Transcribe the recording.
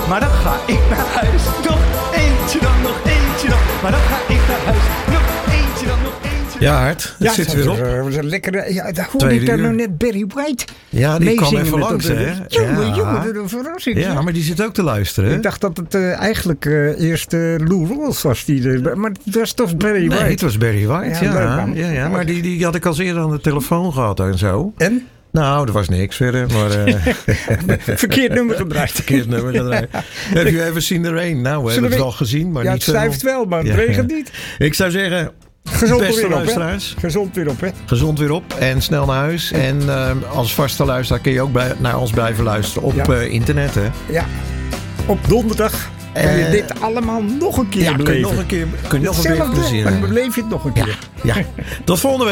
maar dan ga ik naar huis. Nog eentje dan, nog eentje dan, maar dan ga ik naar huis. Nog eentje dan, nog eentje dan. Ja, Hart, het zit weer op. We zijn lekker. Ja, daar hoorde ik daar nou net Barry White. Ja, die kwam even met langs, dat, hè? Jongen, een verrassing. Ja, maar die zit ook te luisteren. Ik dacht dat het eigenlijk eerst Lou Rawls was. Maar het was toch Barry White? Nee, het was Barry White, ja. Maar die had ik al eerder aan de telefoon gehad en zo. En? Nou, er was niks verder. Maar, Verkeerd nummer gedraaid. Verkeerd nummer gedraaid. Have you ever seen the rain? Nou, we hebben het al gezien, maar ja, niet het snuift wel, maar het regent niet. Ik zou zeggen, gezond beste weer op, luisteraars. Gezond weer op, hè? Gezond weer op en snel naar huis. En als vaste luisteraar kun je ook naar ons blijven luisteren op internet, hè? Ja, op donderdag. En je dit allemaal nog een keer beleven. Kun je nog een keer plezier maar beleef je het nog een keer. Ja. Tot volgende week.